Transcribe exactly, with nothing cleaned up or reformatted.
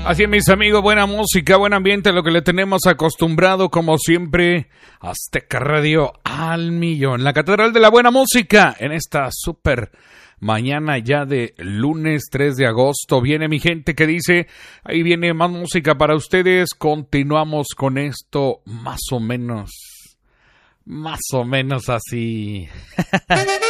Así es, mis amigos, buena música, buen ambiente, lo que le tenemos acostumbrado, como siempre, Azteca Radio al millón. La Catedral de la Buena Música, en esta súper mañana ya de lunes tres de agosto. Viene mi gente que dice, ahí viene más música para ustedes. Continuamos con esto, más o menos, más o menos así.